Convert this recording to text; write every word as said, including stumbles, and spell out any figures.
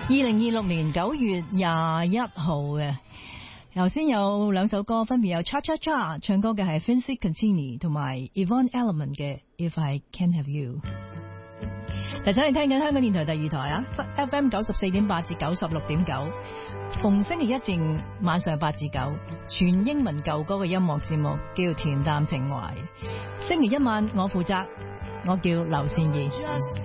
二零二六年九月廿一號嘅，頭先有兩首歌，分別有 Cha Cha Cha 唱歌嘅係 Vincy Contini 同埋 Yvonne Elliman 嘅 If I Can't Have You。提醒你聽緊香港電台第二台啊 ，F M 九十四點八至九十六點九，逢星期一至五晚上八至九，全英文舊歌嘅音樂節目叫《恬淡情懷》。星期一晚我負責，我叫劉善儀。